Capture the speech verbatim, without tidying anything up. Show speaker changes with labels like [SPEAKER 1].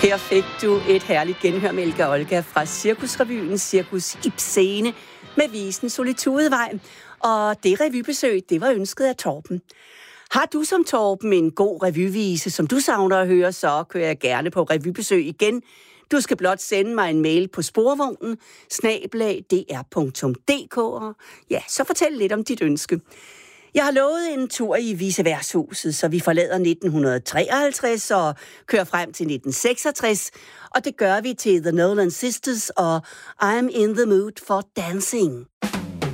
[SPEAKER 1] Her fik du et herligt genhør med Elga Olga fra Cirkusrevyen Cirkus Ibsene med visen Solitudevej. Og det revybesøg, det var ønsket af Torben. Har du som Torben en god revyvise, som du savner at høre, så kører jeg gerne på revybesøg igen. Du skal blot sende mig en mail på sporvognen, snabel-a d r punktum d k, og ja, så fortæl lidt om dit ønske. Jeg har lovet en tur i Viceværtshuset, så vi forlader nitten treoghalvtreds og kører frem til nitten seksogtres, og det gør vi til The Nolan Sisters og I'm in the mood for dancing.